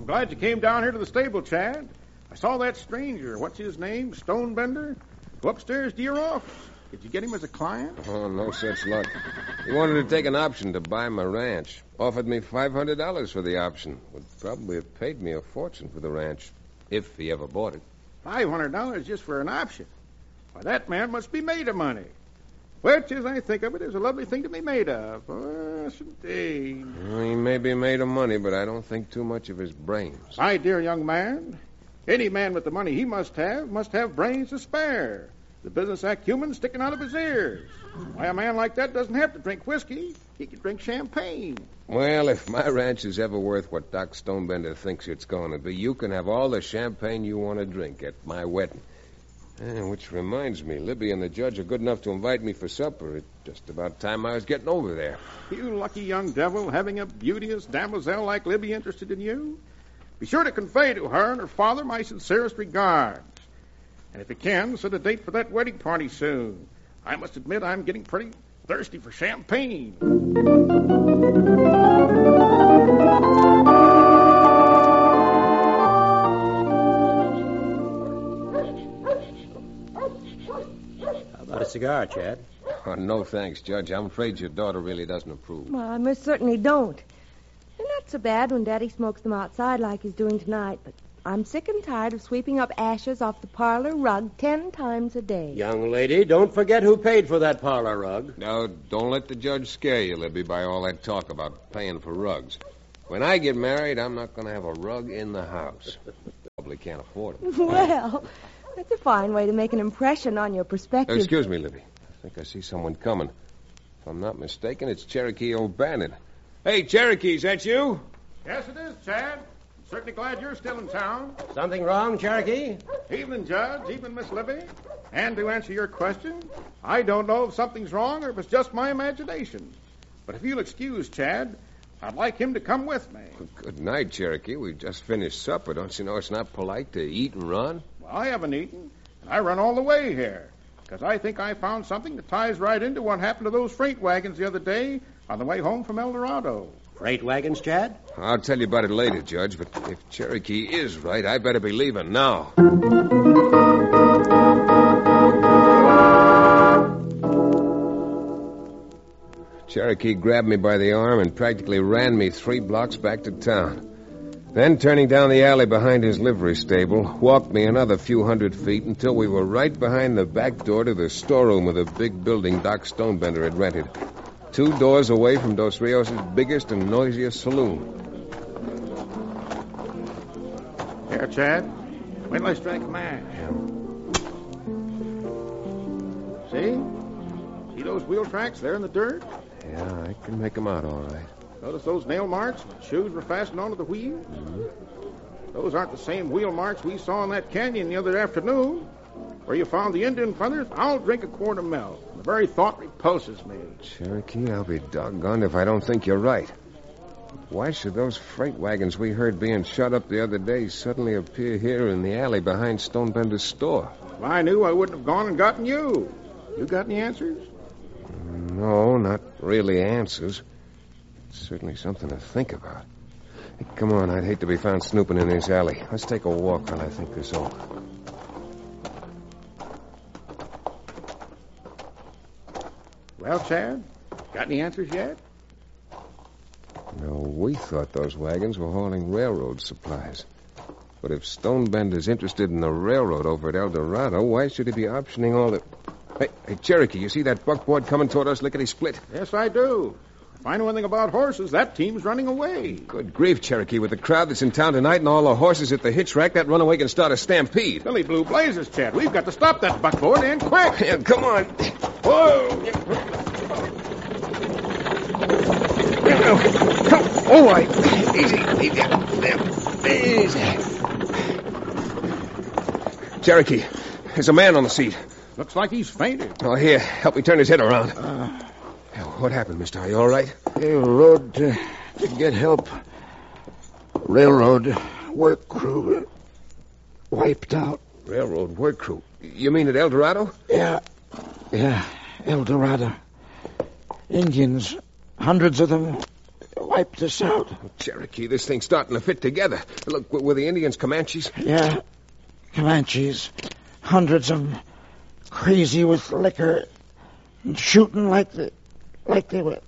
I'm glad you came down here to the stable, Chad. I saw that stranger, what's his name, Stonebender, go upstairs to your office. Did you get him as a client? Oh, no such luck. He wanted to take an option to buy my ranch. Offered me $500 for the option. Would probably have paid me a fortune for the ranch, if he ever bought it. $500 just for an option? Why, that man must be made of money. Which, as I think of it, is a lovely thing to be made of. Yes, indeed. Well, he may be made of money, but I don't think too much of his brains. My dear young man, any man with the money he must have brains to spare. The business acumen sticking out of his ears. Why, a man like that doesn't have to drink whiskey. He can drink champagne. Well, if my ranch is ever worth what Doc Stonebender thinks it's going to be, you can have all the champagne you want to drink at my wedding. Which reminds me, Libby and the judge are good enough to invite me for supper. It's just about time I was getting over there. You lucky young devil, having a beauteous damoiselle like Libby interested in you. Be sure to convey to her and her father my sincerest regards. And if you can, set a date for that wedding party soon. I must admit I'm getting pretty thirsty for champagne. How about a cigar, Chad? Oh, no thanks, Judge. I'm afraid your daughter really doesn't approve. Well, I most certainly don't. They're not so bad when Daddy smokes them outside like he's doing tonight, but I'm sick and tired of sweeping up ashes off the parlor rug 10 times a day. Young lady, don't forget who paid for that parlor rug. No, don't let the judge scare you, Libby, by all that talk about paying for rugs. When I get married, I'm not going to have a rug in the house. Probably can't afford it. Well, that's a fine way to make an impression on your prospective... Excuse me, Libby. I think I see someone coming. If I'm not mistaken, it's Cherokee O'Bannon. Hey, Cherokee, is that you? Yes, it is, Chad. Certainly glad you're still in town. Something wrong, Cherokee? Evening, Judge. Evening, Miss Libby. And to answer your question, I don't know if something's wrong or if it's just my imagination. But if you'll excuse Chad, I'd like him to come with me. Well, good night, Cherokee. We've just finished supper. Don't you know it's not polite to eat and run? Well, I haven't eaten, and I run all the way here, because I think I found something that ties right into what happened to those freight wagons the other day on the way home from El Dorado. Freight wagons, Chad? I'll tell you about it later, Judge, but if Cherokee is right, I better be leaving now. Cherokee grabbed me by the arm and practically ran me 3 blocks back to town. Then, turning down the alley behind his livery stable, walked me another few hundred feet until we were right behind the back door to the storeroom of the big building Doc Stonebender had rented. 2 doors away from Dos Rios' biggest and noisiest saloon. Here, Chad. Wait till I strike a match. See those wheel tracks there in the dirt? Yeah, I can make them out all right. Notice those nail marks? Shoes were fastened onto the wheel? Mm-hmm. Those aren't the same wheel marks we saw in that canyon the other afternoon. Where you found the Indian feathers, I'll drink a quart of milk. The very thought repulses me. Cherokee, I'll be doggone if I don't think you're right. Why should those freight wagons we heard being shut up the other day suddenly appear here in the alley behind Stonebender's store? If I knew, I wouldn't have gone and gotten you. You got any answers? No, not really answers. It's certainly something to think about. Hey, come on, I'd hate to be found snooping in this alley. Let's take a walk while I think this over. Well, Chad, got any answers yet? No, we thought those wagons were hauling railroad supplies. But if Stonebender's interested in the railroad over at El Dorado, why should he be optioning all the... Hey, Cherokee, you see that buckboard coming toward us lickety-split? Yes, I do. If I know anything about horses, that team's running away. Good grief, Cherokee. With the crowd that's in town tonight and all the horses at the hitch rack, that runaway can start a stampede. Billy Blue Blazes, Chad. We've got to stop that buckboard, and quick. Yeah, come on. Whoa! All right. Easy. Cherokee, there's a man on the seat. Looks like he's fainted. Oh, here, help me turn his head around. What happened, mister? Are you all right? Railroad to get help. Railroad work crew wiped out. Railroad work crew? You mean at El Dorado? Yeah, El Dorado. Indians, hundreds of them, wiped us out. Cherokee, this thing's starting to fit together. Look, were the Indians Comanches? Yeah, Comanches. Hundreds of them. Crazy with liquor. And shooting like they were...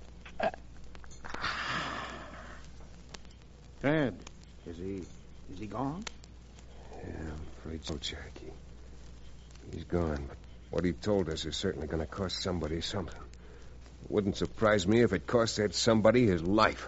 Ted, is he gone? Yeah, I'm afraid so, Cherokee. He's gone, but what he told us is certainly going to cost somebody something. It wouldn't surprise me if it cost that somebody his life.